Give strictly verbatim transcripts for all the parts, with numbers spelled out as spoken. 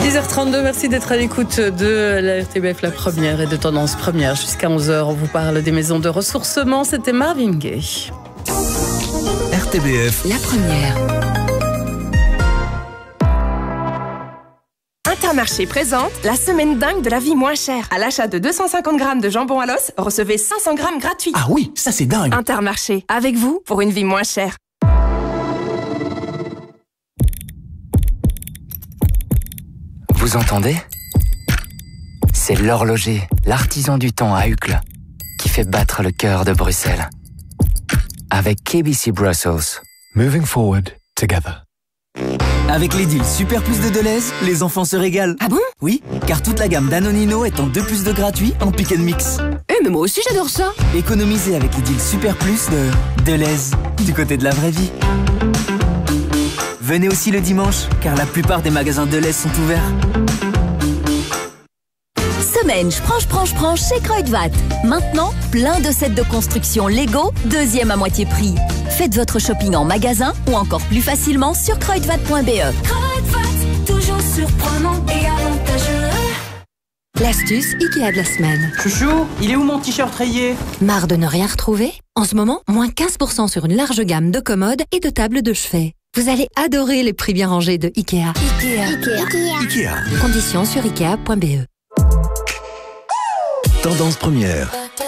dix heures trente-deux, merci d'être à l'écoute de la R T B F, la première et de Tendance Première. Jusqu'à onze heures, on vous parle des maisons de ressourcement. C'était Marvin Gaye. R T B F, la première. Intermarché présente la semaine dingue de la vie moins chère. À l'achat de deux cent cinquante grammes de jambon à l'os, recevez cinq cents grammes gratuits. Ah oui, ça c'est dingue. Intermarché, avec vous pour une vie moins chère. Vous entendez ? C'est l'horloger, l'artisan du temps à Uccle, qui fait battre le cœur de Bruxelles. Avec K B C Brussels. Moving forward together. Avec les deals Super Plus de Deleuze, les enfants se régalent. Ah bon ? Oui, car toute la gamme Danonino est en deux plus de gratuit en pick and mix. Eh mais moi aussi j'adore ça. Économisez avec les deals Super Plus de Deleuze, du côté de la vraie vie. Venez aussi le dimanche, car la plupart des magasins Deleuze sont ouverts. Semaine Franche Franche Franche chez Kruidvat. Maintenant, plein de sets de construction Lego, deuxième à moitié prix. Faites votre shopping en magasin ou encore plus facilement sur kruidvat point b e. Kruidvat, toujours surprenant et avantageux. L'astuce Ikea de la semaine. Chouchou, il est où mon t-shirt rayé ? Marre de ne rien retrouver ? En ce moment, moins quinze pour cent sur une large gamme de commodes et de tables de chevet. Vous allez adorer les prix bien rangés de Ikea. Ikea. Ikea. Ikea. Conditions sur ikea point b e. Tendance Première.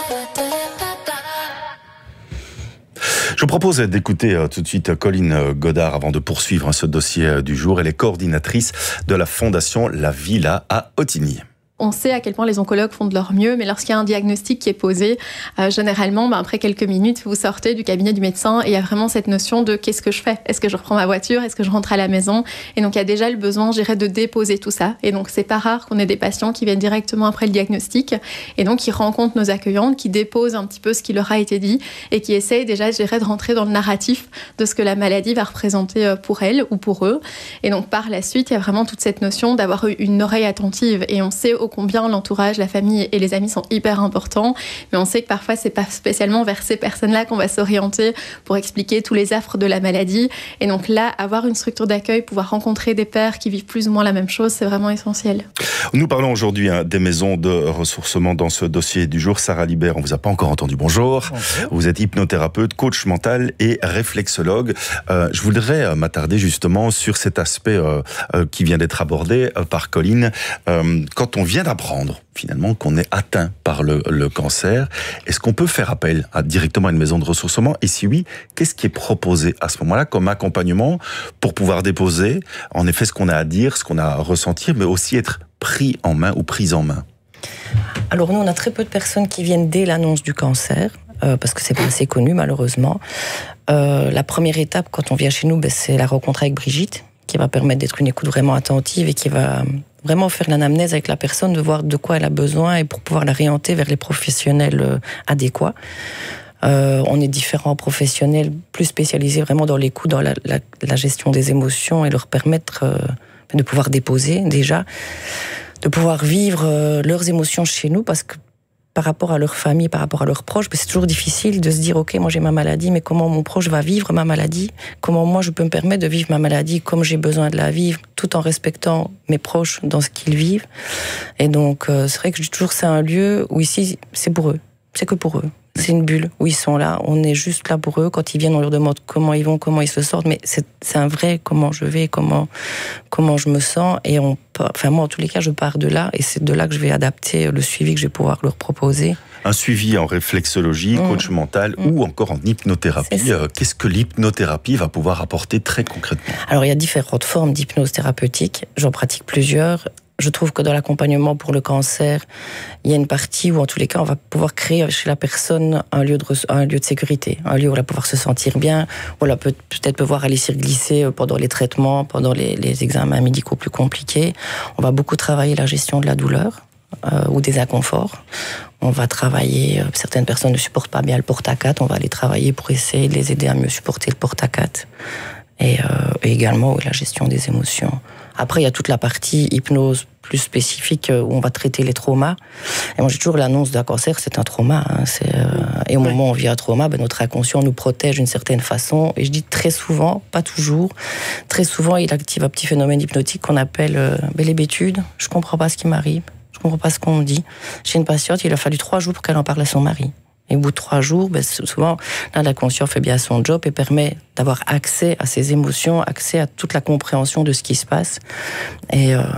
Je vous propose d'écouter euh, tout de suite Colline Godard avant de poursuivre hein, ce dossier euh, du jour. Elle est coordinatrice de la fondation La Villa à Ottignies. On sait à quel point les oncologues font de leur mieux, mais lorsqu'il y a un diagnostic qui est posé, euh, généralement, ben, après quelques minutes, vous sortez du cabinet du médecin et il y a vraiment cette notion de qu'est-ce que je fais ? Est-ce que je reprends ma voiture ? Est-ce que je rentre à la maison ? Et donc, il y a déjà le besoin, je dirais, de déposer tout ça. Et donc, c'est pas rare qu'on ait des patients qui viennent directement après le diagnostic et donc qui rencontrent nos accueillantes, qui déposent un petit peu ce qui leur a été dit et qui essayent déjà, je dirais, de rentrer dans le narratif de ce que la maladie va représenter pour elles ou pour eux. Et donc, par la suite, il y a vraiment toute cette notion d'avoir une oreille attentive et on sait au combien l'entourage, la famille et les amis sont hyper importants, mais on sait que parfois c'est pas spécialement vers ces personnes-là qu'on va s'orienter pour expliquer tous les affres de la maladie. Et donc là, avoir une structure d'accueil, pouvoir rencontrer des pairs qui vivent plus ou moins la même chose, c'est vraiment essentiel. Nous parlons aujourd'hui hein, des maisons de ressourcement dans ce dossier du jour. Sarah Libert, on vous a pas encore entendu. Bonjour. Bonjour. Vous êtes hypnothérapeute, coach mental et réflexologue. Euh, je voudrais euh, m'attarder justement sur cet aspect euh, euh, qui vient d'être abordé euh, par Colline. Euh, quand on vient d'apprendre finalement qu'on est atteint par le, le cancer, est-ce qu'on peut faire appel à, directement à une maison de ressourcement ? Et si oui, qu'est-ce qui est proposé à ce moment-là comme accompagnement pour pouvoir déposer en effet ce qu'on a à dire, ce qu'on a à ressentir, mais aussi être pris en main ou prise en main ? Alors nous, on a très peu de personnes qui viennent dès l'annonce du cancer, euh, parce que c'est pas assez connu malheureusement. Euh, la première étape quand on vient chez nous, ben, c'est la rencontre avec Brigitte, qui va permettre d'être une écoute vraiment attentive et qui va vraiment faire l'anamnèse avec la personne, de voir de quoi elle a besoin et pour pouvoir la réorienter vers les professionnels adéquats. Euh, on est différents professionnels plus spécialisés vraiment dans l'écoute, dans la, la, la gestion des émotions et leur permettre euh, de pouvoir déposer déjà, de pouvoir vivre euh, leurs émotions chez nous, parce que par rapport à leur famille, par rapport à leurs proches, c'est toujours difficile de se dire, ok, moi j'ai ma maladie, mais comment mon proche va vivre ma maladie ? Comment moi je peux me permettre de vivre ma maladie comme j'ai besoin de la vivre, tout en respectant mes proches dans ce qu'ils vivent. Et donc, euh, c'est vrai que je dis toujours, c'est un lieu où ici, c'est pour eux, c'est que pour eux. C'est une bulle où ils sont là, on est juste là pour eux. Quand ils viennent, on leur demande comment ils vont, comment ils se sortent, mais c'est, c'est un vrai comment je vais, comment, comment je me sens. Et on, enfin moi, en tous les cas, je pars de là, et c'est de là que je vais adapter le suivi que je vais pouvoir leur proposer. Un suivi en réflexologie, mmh. coach mental mmh. ou encore en hypnothérapie. Qu'est-ce que l'hypnothérapie va pouvoir apporter très concrètement ? Alors, il y a différentes formes d'hypnose thérapeutique. J'en pratique plusieurs. Je trouve que dans l'accompagnement pour le cancer, il y a une partie où, en tous les cas, on va pouvoir créer chez la personne un lieu de, un lieu de sécurité, un lieu où elle va pouvoir se sentir bien, où elle va peut, peut-être pouvoir aller s'y glisser pendant les traitements, pendant les, les examens médicaux plus compliqués. On va beaucoup travailler la gestion de la douleur euh, ou des inconforts. On va travailler, euh, certaines personnes ne supportent pas bien le porte-à-quatre, on va aller travailler pour essayer de les aider à mieux supporter le porte-à-quatre. Et, euh, et également la gestion des émotions. Après, il y a toute la partie hypnose plus spécifique où on va traiter les traumas. Et moi, j'ai toujours l'annonce d'un cancer, c'est un trauma. Hein, c'est, euh, et au ouais. moment où on vit un trauma, ben, notre inconscient nous protège d'une certaine façon. Et je dis très souvent, pas toujours, très souvent, il active un petit phénomène hypnotique qu'on appelle euh, ben, l'hébétude. Je comprends pas ce qui m'arrive, je comprends pas ce qu'on me dit. Chez une patiente, il a fallu trois jours pour qu'elle en parle à son mari. Et au bout de trois jours, ben, souvent, là, l'inconscient fait bien son job et permet d'avoir accès à ses émotions, accès à toute la compréhension de ce qui se passe. Et, euh,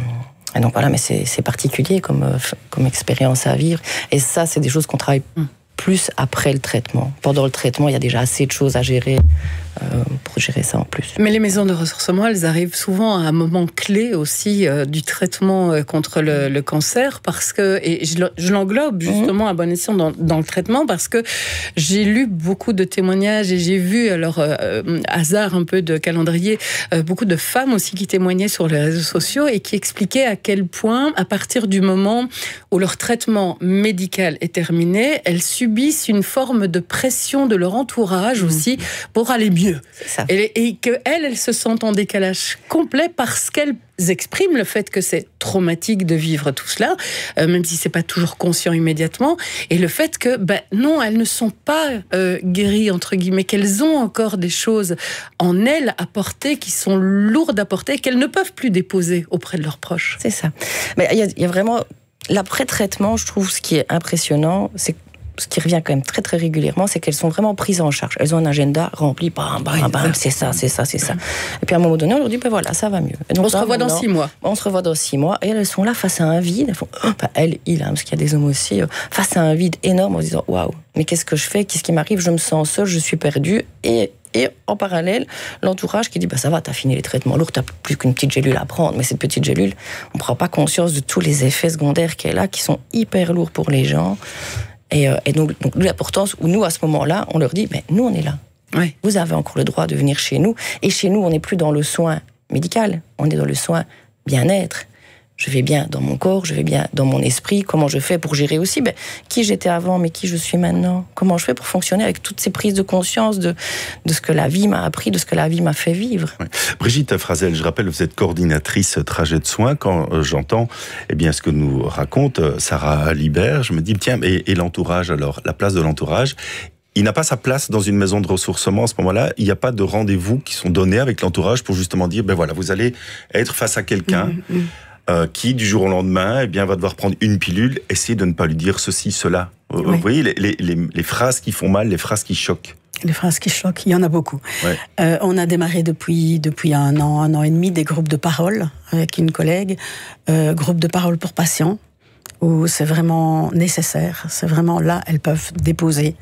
et donc voilà, mais c'est, c'est particulier comme, comme expérience à vivre. Et ça, c'est des choses qu'on travaille mmh. plus après le traitement. Pendant le traitement, il y a déjà assez de choses à gérer euh, pour gérer ça en plus. Mais les maisons de ressourcement, elles arrivent souvent à un moment clé aussi euh, du traitement euh, contre le, le cancer, parce que, et je, je l'englobe justement mmh. à bon escient dans, dans le traitement, parce que j'ai lu beaucoup de témoignages et j'ai vu, alors euh, hasard un peu de calendrier, euh, beaucoup de femmes aussi qui témoignaient sur les réseaux sociaux et qui expliquaient à quel point, à partir du moment où leur traitement médical est terminé, elles subissent une forme de pression de leur entourage mmh. aussi pour aller mieux. Et, et qu'elles, elles se sentent en décalage complet parce qu'elles expriment le fait que c'est traumatique de vivre tout cela, euh, même si c'est pas toujours conscient immédiatement, et le fait que, ben non, elles ne sont pas euh, guéries, entre guillemets, qu'elles ont encore des choses en elles à porter, qui sont lourdes à porter, qu'elles ne peuvent plus déposer auprès de leurs proches. C'est ça. Mais il y a, il y a vraiment... L'après-traitement, je trouve, ce qui est impressionnant, c'est ce qui revient quand même très très régulièrement, c'est qu'elles sont vraiment prises en charge. Elles ont un agenda rempli, bam, bam, bam, c'est ça, c'est ça, c'est ça. Et puis à un moment donné, on leur dit, ben voilà, ça va mieux. Et donc, on se revoit dans six mois. On se revoit dans six mois, et elles sont là face à un vide. Elles font, enfin, elle, il, hein, parce qu'il y a des hommes aussi, face à un vide énorme en se disant, waouh, mais qu'est-ce que je fais, qu'est-ce qui m'arrive, je me sens seule, je suis perdue. Et Et en parallèle, l'entourage qui dit bah ça va, t'as fini les traitements lourds, t'as plus qu'une petite gélule à prendre. Mais cette petite gélule, on prend pas conscience de tous les effets secondaires qu'elle a, qui sont hyper lourds pour les gens. Et, euh, et donc, donc l'importance où nous à ce moment-là, on leur dit mais nous on est là. Oui. Vous avez encore le droit de venir chez nous. Et chez nous, on n'est plus dans le soin médical, on est dans le soin bien-être. Je vais bien dans mon corps, je vais bien dans mon esprit. Comment je fais pour gérer aussi ben, qui j'étais avant, mais qui je suis maintenant. Comment je fais pour fonctionner avec toutes ces prises de conscience de, de ce que la vie m'a appris, de ce que la vie m'a fait vivre. Oui. Brigitte Frazel, je rappelle, vous êtes coordinatrice trajet de soins. Quand euh, j'entends eh bien, ce que nous raconte euh, Sarah Libert, je me dis, tiens, et, et l'entourage alors, la place de l'entourage, il n'a pas sa place dans une maison de ressourcement à ce moment-là. Il n'y a pas de rendez-vous qui sont donnés avec l'entourage pour justement dire, ben voilà, vous allez être face à quelqu'un mmh, mmh. Euh, qui, du jour au lendemain, eh bien, va devoir prendre une pilule, essayer de ne pas lui dire ceci, cela. Oui. Vous voyez, les, les, les, les phrases qui font mal, les phrases qui choquent. Les phrases qui choquent, il y en a beaucoup. Ouais. Euh, on a démarré depuis, depuis un an, un an et demi, des groupes de parole avec une collègue, euh, groupe de parole pour patients, où c'est vraiment nécessaire, c'est vraiment là, elles peuvent déposer.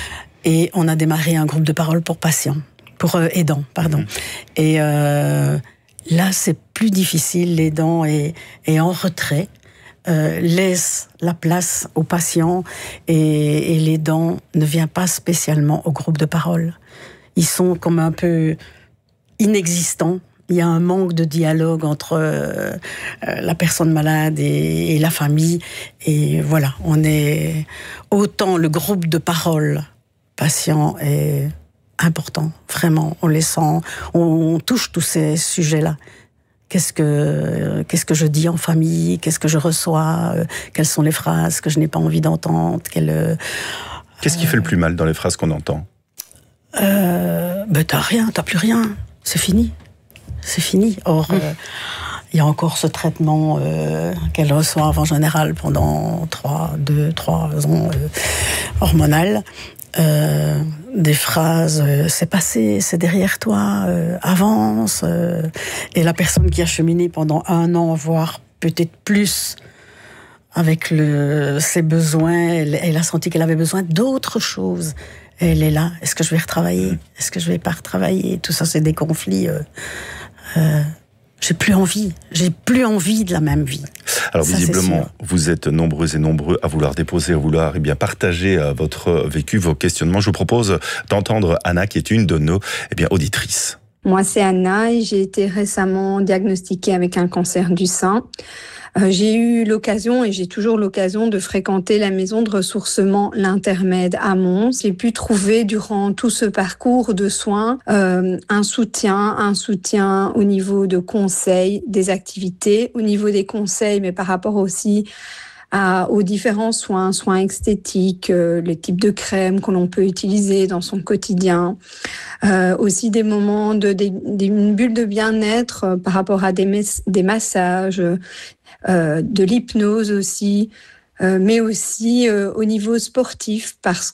Et on a démarré un groupe de parole pour patients, pour euh, aidants, pardon. Mmh. Et... Euh, Là, c'est plus difficile, l'aidant est, est en retrait, euh, laisse la place aux patients et, et l'aidant ne vient pas spécialement au groupe de parole. Ils sont comme un peu inexistants. Il y a un manque de dialogue entre euh, la personne malade et, et la famille. Et voilà, on est... Autant le groupe de parole patient est... important, vraiment, on les sent, on touche tous ces sujets-là. Qu'est-ce que, qu'est-ce que je dis en famille, qu'est-ce que je reçois, euh, quelles sont les phrases que je n'ai pas envie d'entendre, quelle, euh, Qu'est-ce qui fait le plus mal dans les phrases qu'on entend ? euh, ben t'as rien, t'as plus rien, c'est fini, c'est fini. Or, il mmh. euh, y a encore ce traitement euh, qu'elles reçoivent en général pendant trois, deux, trois ans euh, hormonal. Euh, des phrases, euh, c'est passé, c'est derrière toi, euh, avance. Euh, et la personne qui a cheminé pendant un an, voire peut-être plus, avec le, ses besoins, elle, elle a senti qu'elle avait besoin d'autre chose. Et elle est là. Est-ce que je vais retravailler ? Est-ce que je vais pas retravailler ? Tout ça, c'est des conflits. Euh, euh, j'ai plus envie. J'ai plus envie de la même vie. Alors ça, visiblement, vous êtes nombreux et nombreux à vouloir déposer, à vouloir eh bien, partager votre vécu, vos questionnements. Je vous propose d'entendre Anna, qui est une de nos eh bien, auditrices. Moi, c'est Anna et j'ai été récemment diagnostiquée avec un cancer du sein. Euh, j'ai eu l'occasion et j'ai toujours l'occasion de fréquenter la maison de ressourcement L'Intermède à Mons. J'ai pu trouver durant tout ce parcours de soins euh, un soutien, un soutien au niveau de conseils, des activités, au niveau des conseils, mais par rapport aussi à, aux différents soins, soins esthétiques, euh, les types de crèmes que l'on peut utiliser dans son quotidien. Euh, aussi des moments de, de, de une bulle de bien-être euh, par rapport à des, mes- des massages, euh, de l'hypnose aussi, euh, mais aussi euh, au niveau sportif parce